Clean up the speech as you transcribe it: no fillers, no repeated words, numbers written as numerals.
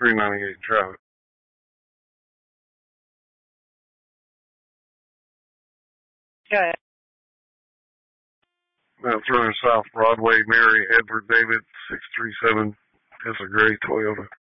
398 Travis. Yeah. Mount Vernon South Broadway, Mary Edward David, 637 Tesla Gray Toyota.